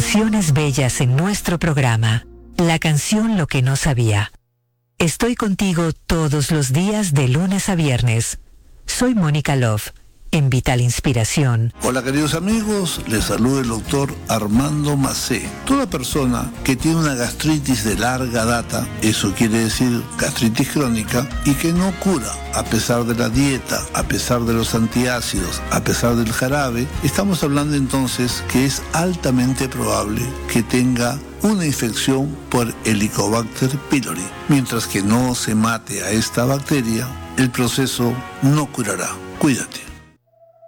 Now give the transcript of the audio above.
Canciones bellas en nuestro programa. La canción Lo que no sabía. Estoy contigo todos los días de lunes a viernes. Soy Mónica Love, en Vital Inspiración. Hola queridos amigos, les saluda el doctor Armando Macé. Toda persona que tiene una gastritis de larga data, eso quiere decir gastritis crónica, y que no cura a pesar de la dieta, a pesar de los antiácidos, a pesar del jarabe, estamos hablando entonces que es altamente probable que tenga una infección por Helicobacter pylori. Mientras que no se mate a esta bacteria, el proceso no curará. Cuídate.